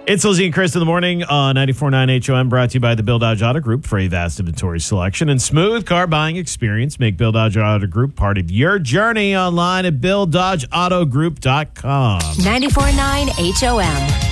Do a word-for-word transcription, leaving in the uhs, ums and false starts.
It's Lizzie and Chris in the morning on ninety-four point nine H O M, brought to you by the Bill Dodge Auto Group for a vast inventory selection and smooth car buying experience. Make Bill Dodge Auto Group part of your journey online at bill dodge auto group dot com. ninety-four point nine H O M.